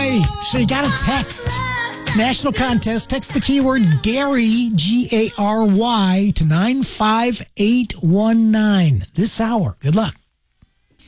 Gary. So you got a text. National contest. Text the keyword Gary, Gary, to 95819 this hour. Good luck.